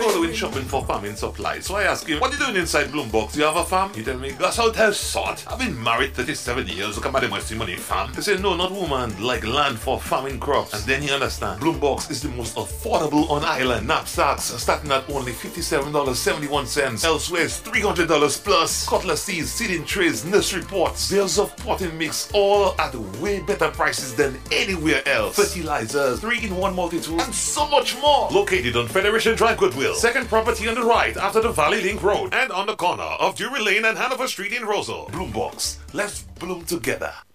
brother went shopping for farming supplies, so I asked him, what you doing inside Bloombox? Do you have a farm? He tell me, that's how tell sort. I've been married 37 years, look at my money farm. They say, no, not woman, like land for farming crops. And then you understand, Bloombox is the most affordable on island. Knapsacks starting at only $57.71. Elsewhere it's $300 plus. Cutlasses, seeding trays, nursery pots, bales of potting mix, all at way better prices than anywhere else. Fertilizers, 3-in-1 multi-tool, and so much more. Located on Federation Drive, Goodwill. Second property on the right after the Valley Link Road and on the corner of Drury Lane and Hanover Street in Rosal. Bloombox. Let's bloom together.